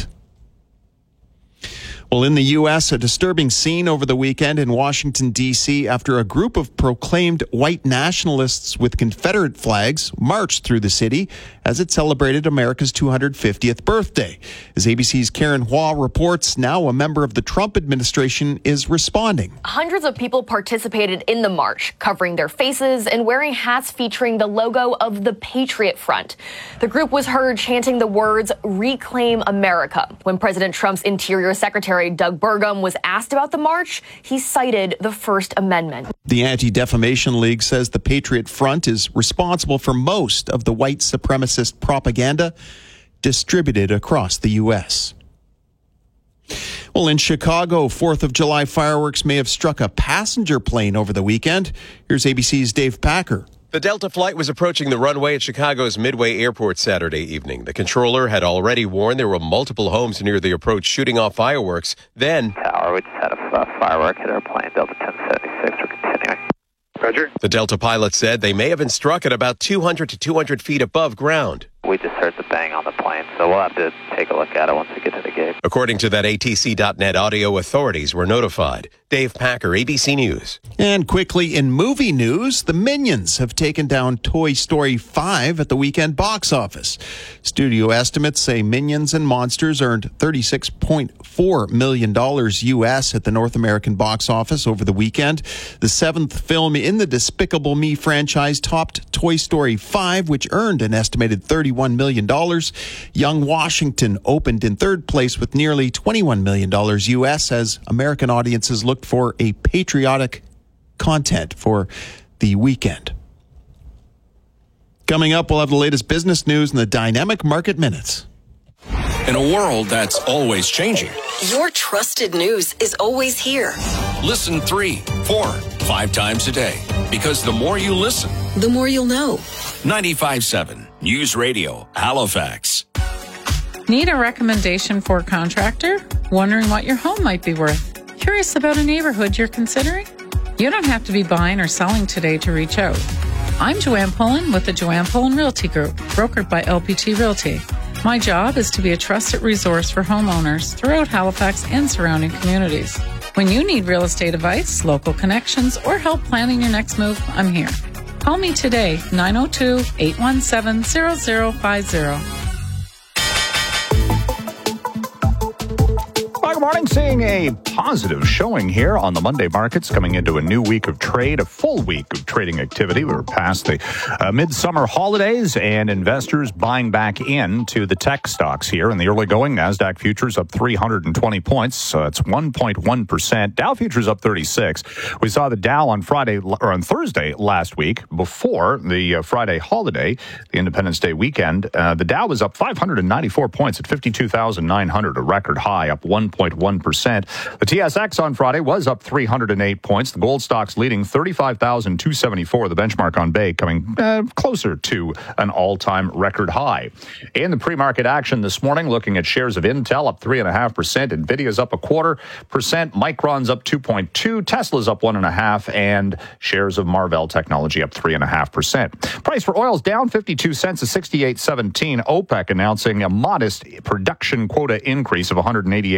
Well, in the U.S., a disturbing scene over the weekend in Washington, D.C. after a group of proclaimed white nationalists with Confederate flags marched through the city as it celebrated America's 250th birthday. As ABC's Karen Hua reports, now a member of the Trump administration is responding. Hundreds of people participated in the march, covering their faces and wearing hats featuring the logo of the Patriot Front. The group was heard chanting the words, "Reclaim America." When President Trump's Interior Secretary Doug Burgum was asked about the march, he cited the First Amendment. The Anti-Defamation League says the Patriot Front is responsible for most of the white supremacist propaganda distributed across the U.S. Well, in Chicago, 4th of July fireworks may have struck a passenger plane over the weekend. Here's ABC's Dave Packer. The Delta flight was approaching the runway at Chicago's Midway Airport Saturday evening. The controller had already warned there were multiple homes near the approach shooting off fireworks. Then, Tower, we just had a firework hit our plane, Delta 1076. We're continuing. Roger. The Delta pilot said they may have been struck at about 200 to 200 feet above ground. We just heard the bang on the plane, so we'll have to take a look at it once we get to the gate. According to that ATC.net audio, authorities were notified. Dave Packer, ABC News. And quickly in movie news, the Minions have taken down Toy Story 5 at the weekend box office. Studio estimates say Minions and Monsters earned $36.4 million U.S. at the North American box office over the weekend. The seventh film in the Despicable Me franchise topped Toy Story 5, which earned an estimated $31 million. Young Washington opened in third place with nearly $21 million U.S. as American audiences looked for a patriotic content for the weekend. Coming up, we'll have the latest business news in the Dynamic Market Minutes. In a world that's always changing, your trusted news is always here. Listen 3, 4, 5 times a day. Because the more you listen, the more you'll know. 95.7 News Radio, Halifax. Need a recommendation for a contractor? Wondering what your home might be worth? Curious about a neighborhood you're considering? You don't have to be buying or selling today to reach out. I'm Joanne Pullen with the Joanne Pullen Realty Group, brokered by LPT Realty. My job is to be a trusted resource for homeowners throughout Halifax and surrounding communities. When you need real estate advice, local connections, or help planning your next move, I'm here. Call me today, 902-817-0050. Good morning. Seeing a positive showing here on the Monday markets coming into a new week of trade, a full week of trading activity. We're past the midsummer holidays and investors buying back into the tech stocks here. In the early going, NASDAQ futures up 320 points. So that's 1.1%. Dow futures up 36. We saw the Dow on Thursday last week before the Friday holiday, the Independence Day weekend. The Dow was up 594 points at 52,900, a record high, up 1.1%. The TSX on Friday was up 308 points. The gold stocks leading 35,274. The benchmark on Bay coming closer to an all-time record high. In the pre-market action this morning, looking at shares of Intel up 3.5%. Nvidia's up 0.25%. Micron's up 2.2%. Tesla's up 1.5%. And shares of Marvell Technology up 3.5%. Price for oil's down 52 cents to 68.17. OPEC announcing a modest production quota increase of 188,000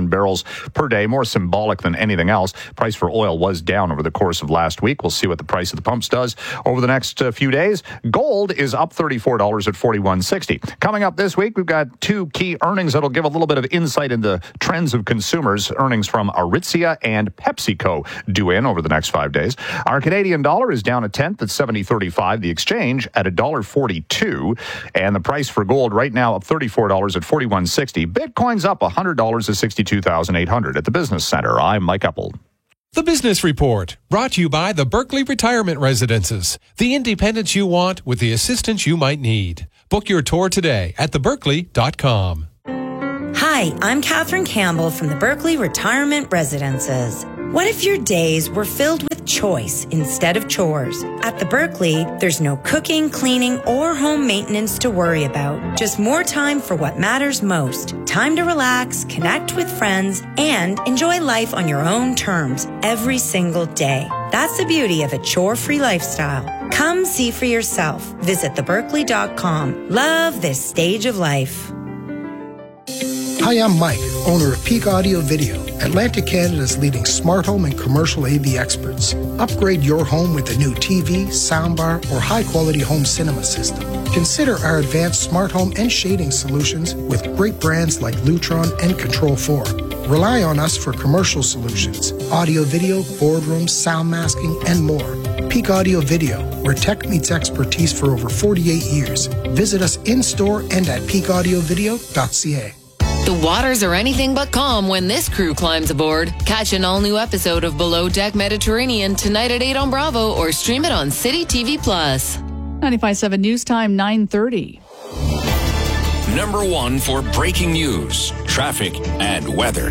1,000 barrels per day, more symbolic than anything else. Price for oil was down over the course of last week. We'll see what the price of the pumps does over the next few days. Gold is up $34 at $41.60. Coming up this week, we've got two key earnings that'll give a little bit of insight into trends of consumers. Earnings from Aritzia and PepsiCo due in over the next 5 days. Our Canadian dollar is down a tenth at 70.35. The exchange at $1.42. And the price for gold right now up $34 at $41.60. Bitcoin's up $100 at 62,800 at the Business Center. I'm Mike Epple. The Business Report, brought to you by the Berkeley Retirement Residences. The independence you want with the assistance you might need. Book your tour today at theberkeley.com. Hi, I'm Catherine Campbell from the Berkeley Retirement Residences. What if your days were filled with choice instead of chores? At the Berkeley, there's no cooking, cleaning, or home maintenance to worry about. Just more time for what matters most. Time to relax, connect with friends, and enjoy life on your own terms every single day. That's the beauty of a chore-free lifestyle. Come see for yourself. Visit theberkeley.com. Love this stage of life. Hi, I'm Mike, owner of Peak Audio Video, Atlantic Canada's leading smart home and commercial AV experts. Upgrade your home with a new TV, soundbar, or high-quality home cinema system. Consider our advanced smart home and shading solutions with great brands like Lutron and Control4. Rely on us for commercial solutions, audio, video, boardrooms, sound masking, and more. Peak Audio Video, where tech meets expertise for over 48 years. Visit us in-store and at peakaudiovideo.ca. The waters are anything but calm when this crew climbs aboard. Catch an all-new episode of Below Deck Mediterranean tonight at 8 on Bravo or stream it on City TV+. 95.7 News Time, 9:30. Number one for breaking news, traffic, and weather.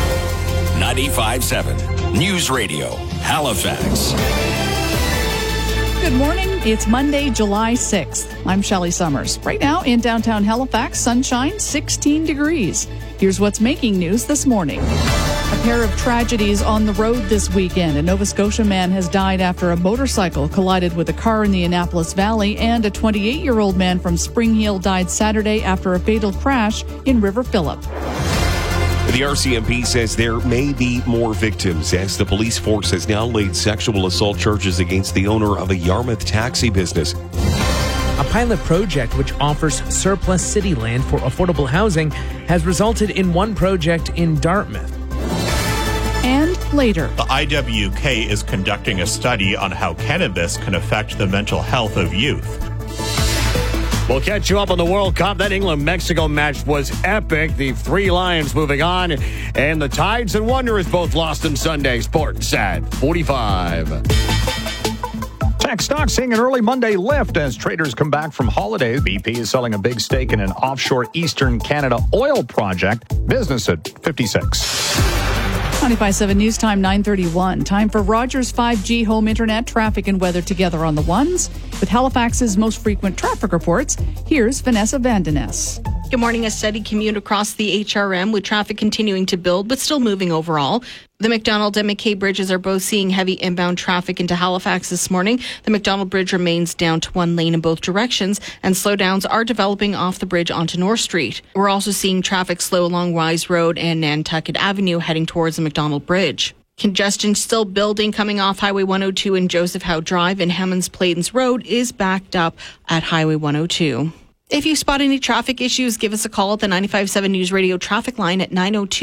95.7 News Radio, Halifax. Good morning. It's Monday, July 6th. I'm Shelley Summers. Right now in downtown Halifax, sunshine, 16 degrees. Here's what's making news this morning. A pair of tragedies on the road this weekend. A Nova Scotia man has died after a motorcycle collided with a car in the Annapolis Valley, and a 28-year-old man from Spring Hill died Saturday after a fatal crash in River Phillip. The RCMP says there may be more victims as the police force has now laid sexual assault charges against the owner of a Yarmouth taxi business. A pilot project which offers surplus city land for affordable housing has resulted in one project in Dartmouth. And later, the IWK is conducting a study on how cannabis can affect the mental health of youth. We'll catch you up on the World Cup. That England-Mexico match was epic. The three Lions moving on. And the Tides and Wanderers both lost on Sunday. Sports at 45. Tech stocks seeing an early Monday lift as traders come back from holidays. BP is selling a big stake in an offshore Eastern Canada oil project. Business at 56. 95.7 News Time, 9:31. Time for Rogers 5G home internet traffic and weather together on the ones. With Halifax's most frequent traffic reports, here's Vanessa Vandeness. Good morning. A steady commute across the HRM with traffic continuing to build, but still moving overall. The McDonald and McKay bridges are both seeing heavy inbound traffic into Halifax this morning. The McDonald Bridge remains down to one lane in both directions, and slowdowns are developing off the bridge onto North Street. We're also seeing traffic slow along Wise Road and Nantucket Avenue heading towards the McDonald Bridge. Congestion still building coming off Highway 102 and Joseph Howe Drive, and Hammonds Plains Road is backed up at Highway 102. If you spot any traffic issues, give us a call at the 95.7 News Radio traffic line at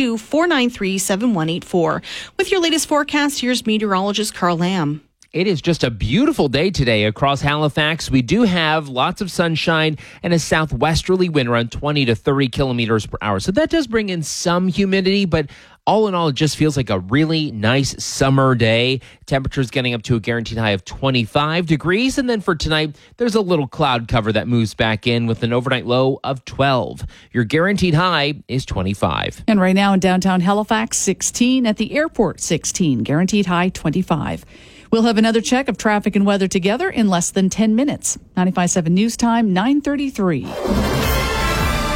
902-493-7184. With your latest forecast, here's meteorologist Carl Lamb. It is just a beautiful day today across Halifax. We do have lots of sunshine and a southwesterly wind around 20 to 30 kilometers per hour. So that does bring in some humidity, but all in all, it just feels like a really nice summer day. Temperatures getting up to a guaranteed high of 25 degrees. And then for tonight, there's a little cloud cover that moves back in with an overnight low of 12. Your guaranteed high is 25. And right now in downtown Halifax, 16. At the airport, 16. Guaranteed high, 25. We'll have another check of traffic and weather together in less than 10 minutes. 95.7 News Time, 9:33.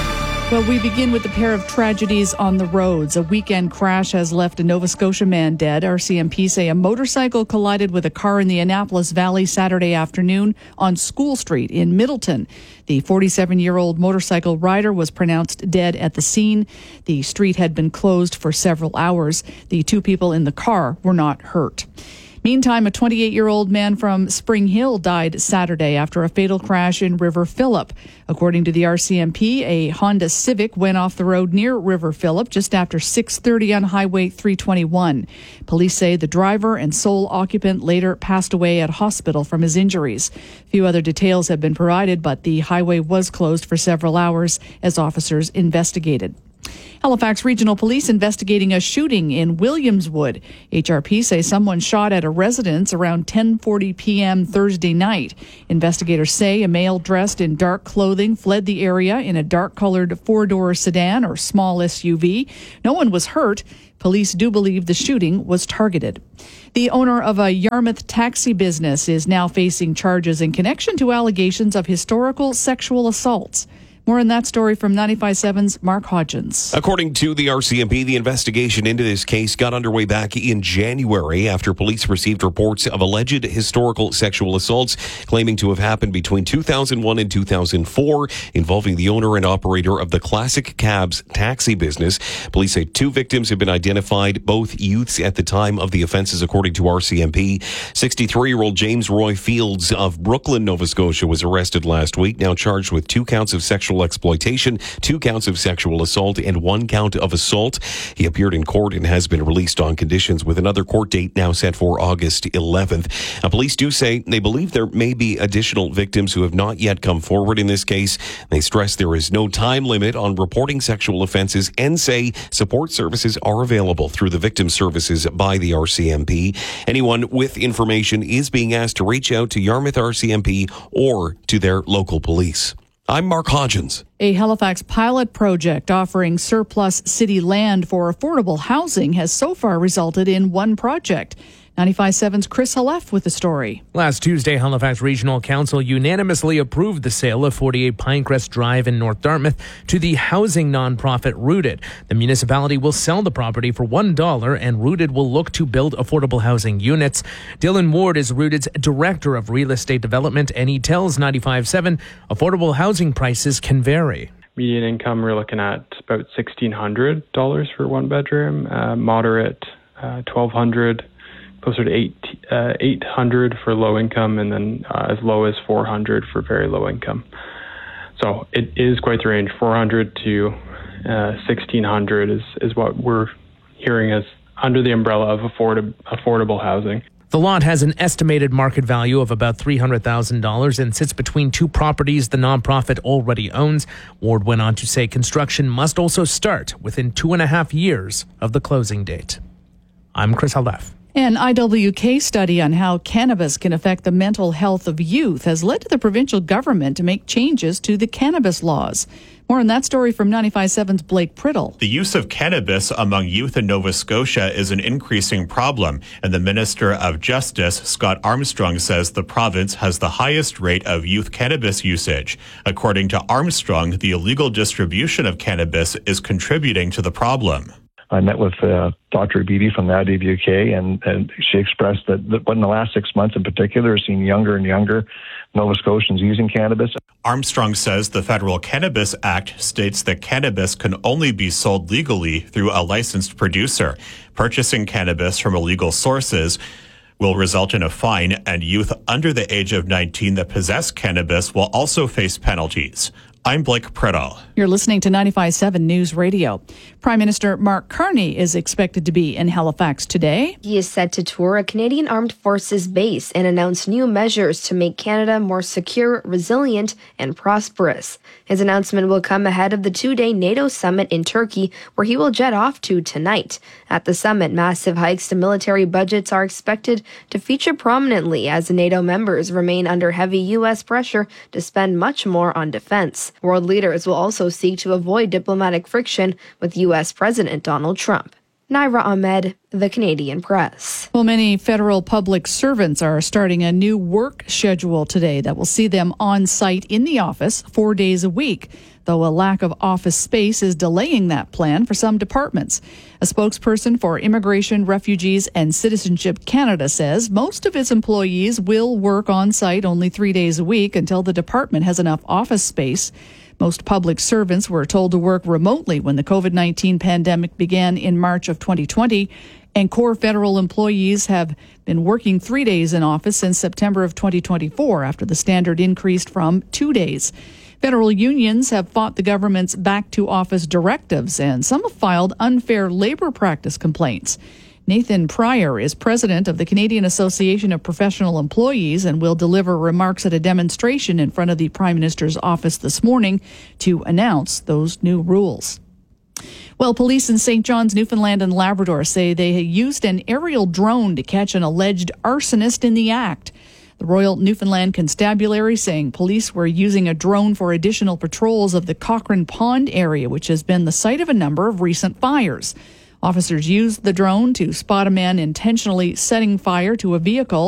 Well, we begin with a pair of tragedies on the roads. A weekend crash has left a Nova Scotia man dead. RCMP say a motorcycle collided with a car in the Annapolis Valley Saturday afternoon on School Street in Middleton. The 47-year-old motorcycle rider was pronounced dead at the scene. The street had been closed for several hours. The two people in the car were not hurt. Meantime, a 28-year-old man from Spring Hill died Saturday after a fatal crash in River Phillip. According to the RCMP, a Honda Civic went off the road near River Phillip just after 6:30 on Highway 321. Police say the driver and sole occupant later passed away at hospital from his injuries. Few other details have been provided, but the highway was closed for several hours as officers investigated. Halifax Regional Police investigating a shooting in Williamswood. HRP say someone shot at a residence around 10:40 p.m. Thursday night. Investigators say a male dressed in dark clothing fled the area in a dark-colored four-door sedan or small SUV. No one was hurt. Police do believe the shooting was targeted. The owner of a Yarmouth taxi business is now facing charges in connection to allegations of historical sexual assaults. More on that story from 95.7's Mark Hodgins. According to the RCMP, the investigation into this case got underway back in January after police received reports of alleged historical sexual assaults claiming to have happened between 2001 and 2004 involving the owner and operator of the Classic Cabs taxi business. Police say two victims have been identified, both youths at the time of the offenses, according to RCMP. 63-year-old James Roy Fields of Brooklyn, Nova Scotia, was arrested last week, now charged with 2 counts of sexual exploitation, 2 counts of sexual assault, and 1 count of assault. He appeared in court and has been released on conditions, with another court date now set for August 11th. Police do say they believe there may be additional victims who have not yet come forward in this case. They stress there is no time limit on reporting sexual offenses and say support services are available through the victim services by the RCMP. Anyone with information is being asked to reach out to Yarmouth RCMP or to their local police. I'm Mark Hodgins. A Halifax pilot project offering surplus city land for affordable housing has so far resulted in one project. 95.7's Chris Halef with the story. Last Tuesday, Halifax Regional Council unanimously approved the sale of 48 Pinecrest Drive in North Dartmouth to the housing nonprofit Rooted. The municipality will sell the property for $1, and Rooted will look to build affordable housing units. Dylan Ward is Rooted's Director of Real Estate Development, and he tells 95.7 affordable housing prices can vary. Median income, we're looking at about $1,600 for one bedroom, moderate $1,200. Closer to $800 for low income, and then as low as $400 for very low income. So it is quite the range. $400 to $1,600 is what we're hearing as under the umbrella of affordable housing. The lot has an estimated market value of about $300,000 and sits between 2 properties the nonprofit already owns. Ward went on to say construction must also start within 2.5 years of the closing date. I'm Chris Halef. An IWK study on how cannabis can affect the mental health of youth has led to the provincial government to make changes to the cannabis laws. More on that story from 95.7's Blake Priddle. The use of cannabis among youth in Nova Scotia is an increasing problem, and the Minister of Justice, Scott Armstrong, says the province has the highest rate of youth cannabis usage. According to Armstrong, the illegal distribution of cannabis is contributing to the problem. I met with Dr. Beatty from the IWK, and she expressed that in the last 6 months in particular, has seen younger and younger Nova Scotians using cannabis. Armstrong says the Federal Cannabis Act states that cannabis can only be sold legally through a licensed producer. Purchasing cannabis from illegal sources will result in a fine, and youth under the age of 19 that possess cannabis will also face penalties. I'm Blake Priddle. You're listening to 95.7 News Radio. Prime Minister Mark Carney is expected to be in Halifax today. He is set to tour a Canadian Armed Forces base and announce new measures to make Canada more secure, resilient, and prosperous. His announcement will come ahead of the 2-day NATO summit in Turkey, where he will jet off to tonight. At the summit, massive hikes to military budgets are expected to feature prominently as NATO members remain under heavy U.S. pressure to spend much more on defense. World leaders will also seek to avoid diplomatic friction with U.S. President Donald Trump. Naira Ahmed, The Canadian Press. Well, many federal public servants are starting a new work schedule today that will see them on site in the office 4 days a week, though a lack of office space is delaying that plan for some departments. A spokesperson for Immigration, Refugees and Citizenship Canada says most of its employees will work on site only 3 days a week until the department has enough office space. Most public servants were told to work remotely when the COVID-19 pandemic began in March of 2020, and core federal employees have been working 3 days in office since September of 2024 after the standard increased from 2 days. Federal unions have fought the government's back-to-office directives, and some have filed unfair labor practice complaints. Nathan Pryor is president of the Canadian Association of Professional Employees and will deliver remarks at a demonstration in front of the Prime Minister's office this morning to announce those new rules. Well, police in St. John's, Newfoundland and Labrador say they used an aerial drone to catch an alleged arsonist in the act. The Royal Newfoundland Constabulary saying police were using a drone for additional patrols of the Cochrane Pond area, which has been the site of a number of recent fires. Officers used the drone to spot a man intentionally setting fire to a vehicle